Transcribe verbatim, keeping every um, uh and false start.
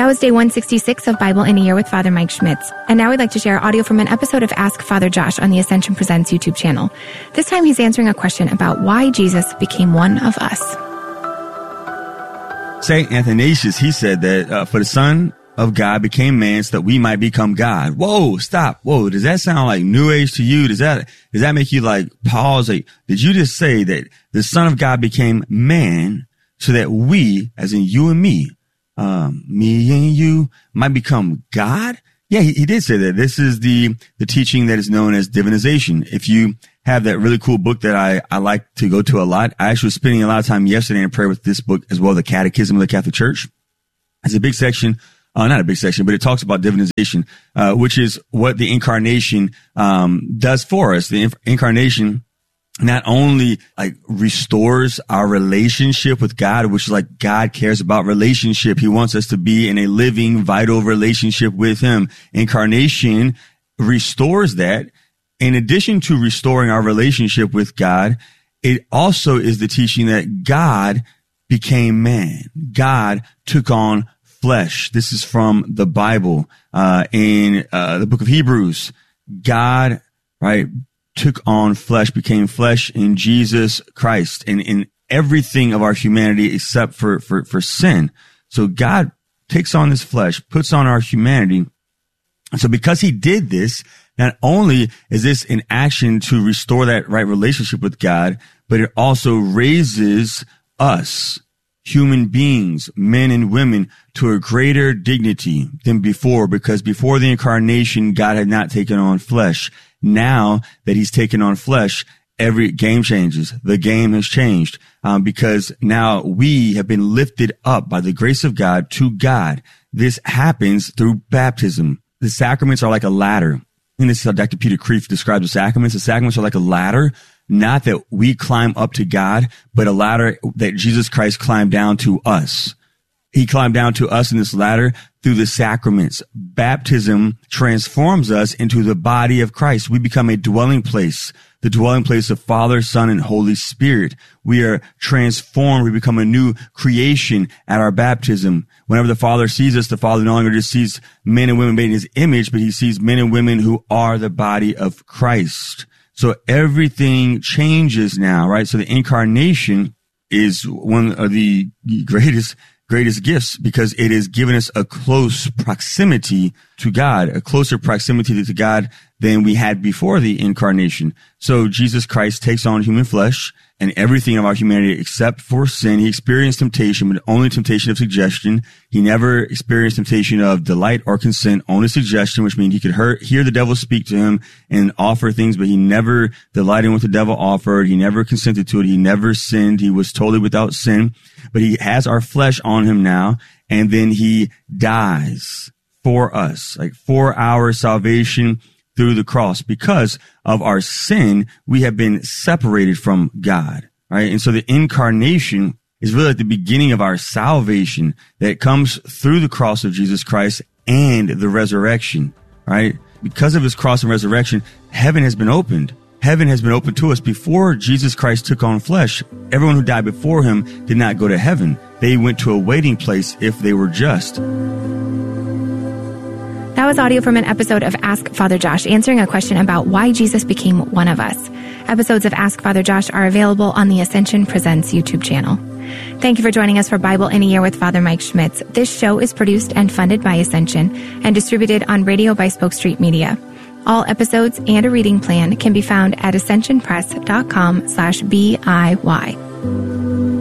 That was day one sixty-six of Bible in a Year with Father Mike Schmitz. And now we'd like to share audio from an episode of Ask Father Josh on the Ascension Presents YouTube channel. This time he's answering a question about why Jesus became one of us. Saint Athanasius, he said that uh, for the Son of God became man so that we might become God. Whoa, stop. Whoa, does that sound like New Age to you? Does that, does that make you like pause? Like, did you just say that the Son of God became man so that we, as in you and me, um, me and you, might become God? Yeah, he, he did say that. This is the, the teaching that is known as divinization. If you have that really cool book that I, I like to go to a lot, I actually was spending a lot of time yesterday in prayer with this book as well, the Catechism of the Catholic Church. It's a big section. Uh, not a big section, but it talks about divinization, uh, which is what the incarnation, um, does for us. The inf- incarnation not only like restores our relationship with God, which is like God cares about relationship. He wants us to be in a living, vital relationship with him. Incarnation restores that. In addition to restoring our relationship with God, it also is the teaching that God became man. God took on flesh. This is from the Bible, uh, in, uh, the book of Hebrews. God, right, took on flesh, became flesh in Jesus Christ and in everything of our humanity except for, for, for sin. So God takes on this flesh, puts on our humanity. And so because he did this, not only is this an action to restore that right relationship with God, but it also raises us, human beings, men and women, to a greater dignity than before, because before the incarnation, God had not taken on flesh. Now that he's taken on flesh, every game changes. The game has changed, um, because now we have been lifted up by the grace of God to God. This happens through baptism. The sacraments are like a ladder. And this is how Doctor Peter Kreeft describes the sacraments. The sacraments are like a ladder, not that we climb up to God, but a ladder that Jesus Christ climbed down to us. He climbed down to us in this ladder through the sacraments. Baptism transforms us into the body of Christ. We become a dwelling place, the dwelling place of Father, Son, and Holy Spirit. We are transformed. We become a new creation at our baptism. Whenever the Father sees us, the Father no longer just sees men and women made in his image, but he sees men and women who are the body of Christ. So everything changes now, right? So the incarnation is one of the greatest greatest gifts because it has given us a close proximity to God, a closer proximity to God than we had before the incarnation. So Jesus Christ takes on human flesh and everything of our humanity except for sin. He experienced temptation, but only temptation of suggestion. He never experienced temptation of delight or consent, only suggestion, which means he could hear, hear the devil speak to him and offer things, but he never delighted in what the devil offered. He never consented to it. He never sinned. He was totally without sin, but he has our flesh on him now, and then he dies for us, like for our salvation through the cross. Because of our sin, we have been separated from God, right? And so the incarnation is really at the beginning of our salvation that comes through the cross of Jesus Christ and the resurrection, right? Because of his cross and resurrection, heaven has been opened. Heaven has been opened to us. Before Jesus Christ took on flesh, everyone who died before him did not go to heaven. They went to a waiting place if they were just. That was audio from an episode of Ask Father Josh, answering a question about why Jesus became one of us. Episodes of Ask Father Josh are available on the Ascension Presents YouTube channel. Thank you for joining us for Bible in a Year with Father Mike Schmitz. This show is produced and funded by Ascension and distributed on radio by Spoke Street Media. All episodes and a reading plan can be found at ascensionpress.com slash B I Y.